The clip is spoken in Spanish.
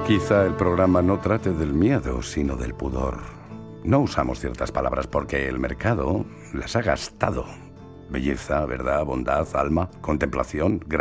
Quizá el programa no trate del miedo, sino del pudor. No usamos ciertas palabras porque el mercado las ha gastado. Belleza, verdad, bondad, alma, contemplación,